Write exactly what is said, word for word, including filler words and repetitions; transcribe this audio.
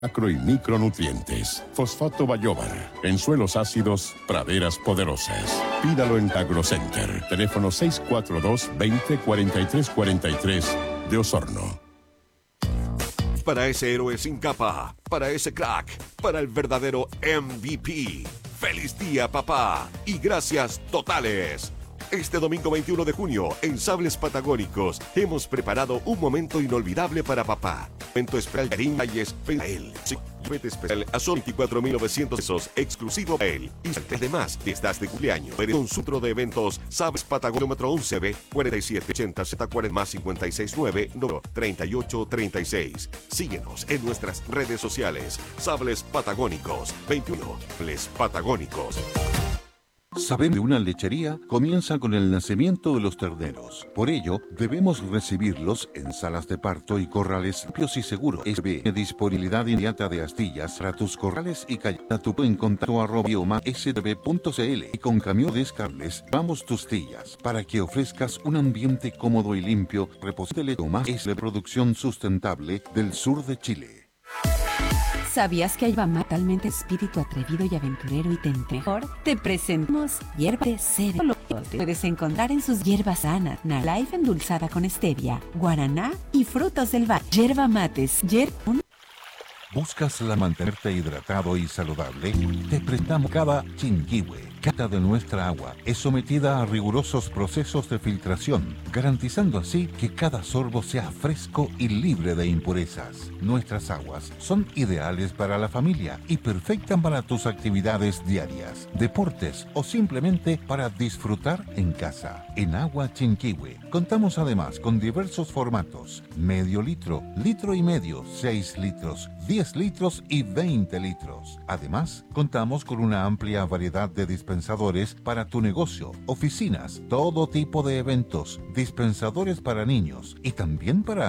macro y micronutrientes. Fosfato Bayobar. En suelos ácidos, praderas poderosas. Pídalo en AgroCenter. Teléfono seis cuatro dos, veinte, cuarenta y tres cuarenta y tres de Osorno. Para ese héroe sin capa, para ese crack, para el verdadero M V P. ¡Feliz día, papá! Y gracias totales. Este domingo veintiuno de junio, en Sables Patagónicos, hemos preparado un momento inolvidable para papá. Momento especial de Karim Valles para él. Vete especial a solo veinticuatro mil novecientos pesos, exclusivo para él. Y además, estás de cumpleaños. Eres un centro de eventos Sables Patagónico once B, cuarenta y siete ochenta Z cuarenta más cincuenta y seis nueve, número treinta y ocho treinta y seis. Síguenos en nuestras redes sociales. Sables Patagónicos veintiuno. Sables Patagónicos. Saber de una lechería comienza con el nacimiento de los terneros. Por ello, debemos recibirlos en salas de parto y corrales limpios y seguros. S B, disponibilidad inmediata de astillas para tus corrales y calles. Tu en contacto arroba bioma s d b punto c l y con Camión Descarles vamos tus tillas para que ofrezcas un ambiente cómodo y limpio. Repositele Bioma es la producción sustentable del sur de Chile. ¿Sabías que Ayvama totalmente espíritu atrevido y aventurero y te mejor? Te presentamos hierba de cero. Lo puedes encontrar en sus hierbas sanas, Life endulzada con stevia, guaraná y frutos del valle. Yerba mates, yerba... ¿Buscas la mantenerte hidratado y saludable? Te prestamos Cava Chinquihue. Cada de nuestra agua es sometida a rigurosos procesos de filtración, garantizando así que cada sorbo sea fresco y libre de impurezas. Nuestras aguas son ideales para la familia y perfectas para tus actividades diarias, deportes o simplemente para disfrutar en casa. En Agua Chinquihue contamos además con diversos formatos: medio litro, litro y medio, seis litros, diez litros y veinte litros. Además, contamos con una amplia variedad de dispensadores para tu negocio, oficinas, todo tipo de eventos, dispensadores para niños y también para